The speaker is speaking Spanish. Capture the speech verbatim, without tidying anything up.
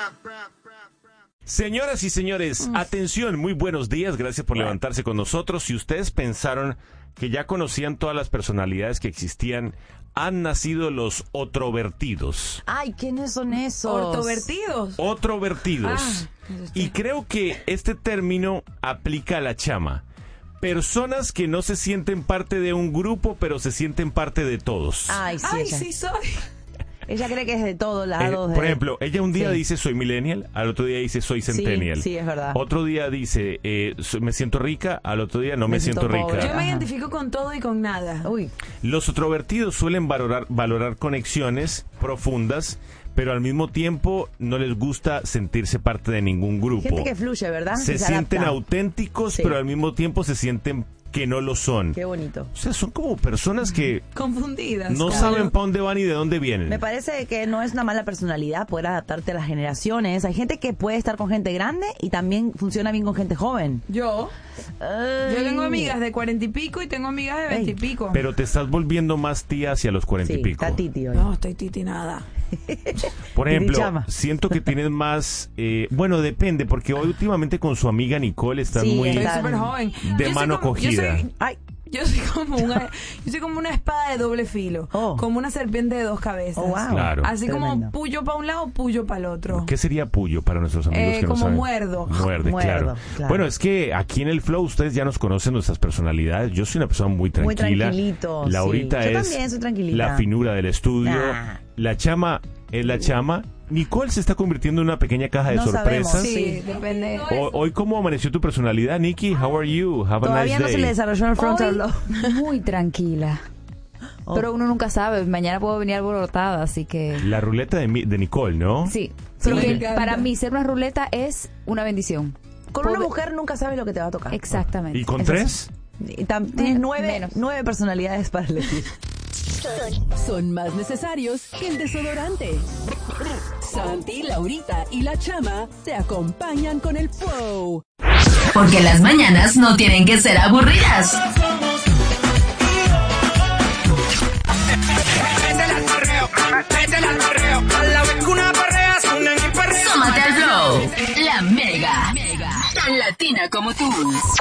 Señoras y señores, atención, muy buenos días, gracias por levantarse con nosotros. Si ustedes pensaron que ya conocían todas las personalidades que existían, han nacido los otrovertidos. Ay, ¿quiénes son esos? ¿Ortovertidos? Otrovertidos. Ah, y creo que este término aplica a la chama. Personas que no se sienten parte de un grupo, pero se sienten parte de todos. Ay, sí, Ay, ella. sí soy. Ella cree que es de todos Eh, lados. por de- ejemplo, ella un día Sí. dice soy millennial, al otro día dice soy centennial. Sí, sí, es verdad. Otro día dice eh, soy- me siento rica, al otro día no me, Me siento, siento pobre. rica. Yo me Ajá. identifico con todo y con nada. Uy, Los introvertidos suelen valorar, valorar conexiones profundas, pero al mismo tiempo no les gusta sentirse parte de ningún grupo. gente que fluye, ¿verdad? se Que sienten adapta. auténticos, Sí. pero al mismo tiempo se sienten que no lo son. Qué bonito. O sea, son como personas que Confundidas. no claro. saben para dónde van y de dónde vienen. Me parece que no es una mala personalidad poder adaptarte a las generaciones. Hay gente que puede estar con gente grande y también funciona bien con gente joven. Yo. Ay. Yo tengo amigas de cuarenta y pico y tengo amigas de veinte y pico. Pero te estás volviendo más tía hacia los cuarenta Sí, y pico. está Titi hoy. No, estoy titinada. Por ejemplo, Chama. siento que tienes más... eh, bueno, depende, porque hoy últimamente con su amiga Nicole están Sí, muy... Soy Están súper joven. de Yo soy mano como- yo cogida. soy- Ay, Yo soy como una, yo soy como una espada de doble filo, Oh. como una serpiente de dos cabezas. oh, wow. Claro. Así Tremendo. como puyo para un lado, puyo para el otro. ¿Qué sería puyo para nuestros amigos Eh, que no como saben? muerdo. Muerde, Muerdo, claro. claro. Bueno, es que aquí en el Flow ustedes ya nos conocen nuestras personalidades. Yo soy una persona muy Muy tranquila. tranquilito, Laurita sí. Yo es también soy tranquilita. la finura del estudio. Nah. La chama es la chama. Nicole se está convirtiendo en una pequeña caja de No sorpresas. sabemos, Sí, Sí. depende. Ho- Hoy, ¿cómo amaneció tu personalidad, Nikki? How are you? Have a Todavía nice no se day. le desarrolló el frontal lobe. Muy tranquila. Oh. Pero uno nunca sabe, mañana puedo venir alborotada, así que... La ruleta de, mi- de Nicole, ¿no? Sí, pero me que encanta. para mí ser una ruleta es una bendición. Con una Pobre- mujer nunca sabes lo que te va a tocar. Exactamente. ¿Y con Eso tres? Y tam- tienes Menos, nueve, menos. nueve personalidades para elegir. Son más necesarios que el desodorante. Santi, Laurita y la Chama te acompañan con el flow. Porque las mañanas no tienen que ser aburridas. Tómate al flow. La Mega. Tan latina como tú.